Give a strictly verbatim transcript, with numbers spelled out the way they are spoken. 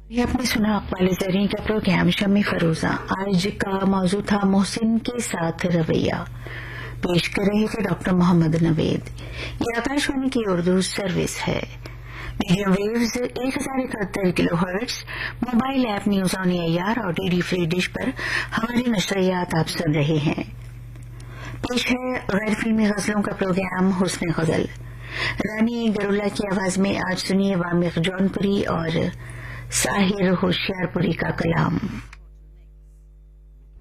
ये आपने सुना अक़बाल ज़रीन का प्रोग्राम शम्मी फरोजा। आज का मौजू था मोहसिन के साथ रवैया। पेश कर रहे थे डॉक्टर मोहम्मद नवेद। ये आकाशवाणी की उर्दू सर्विस है। मीडियम वेव्स एक हजार इकहत्तर kilo hertz, mobile app news on AIR और डीडी फ्री डिश पर हमारी नशरियात आप सुन रहे हैं। पेश है गैर फिल्मी गजलों का प्रोग्राम हुस्न गजल। रानी गरुल्ला की आवाज में आज सुनिए वामिक जौनपुरी और साहिर होशियारपुरी का कलाम।